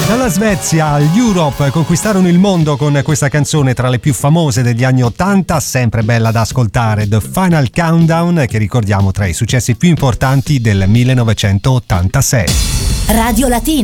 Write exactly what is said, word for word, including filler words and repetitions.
Dalla Svezia all'Europe conquistarono il mondo con questa canzone tra le più famose degli anni ottanta, sempre bella da ascoltare, The Final Countdown, che ricordiamo tra i successi più importanti del millenovecentottantasei. Radio Latina.